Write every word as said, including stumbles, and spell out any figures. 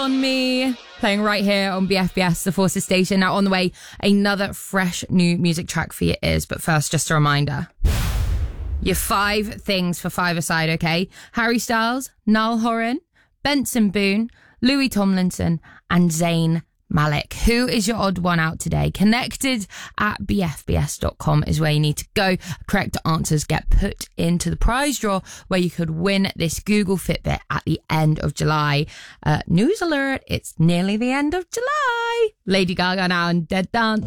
On Me, playing right here on B F B S, the Forces station. Now on the way, another fresh new music track for you is, but first, just a reminder. Your five things for five-a-side, okay? Harry Styles, Niall Horan, Benson Boone, Louis Tomlinson, and Zayn Malik. Who is your odd one out today? Connected at b f b s dot com is where you need to go. Correct answers get put into the prize draw where you could win this Google Fitbit at the end of July. Uh, news alert, it's nearly the end of July. Lady Gaga now and Dead Dance.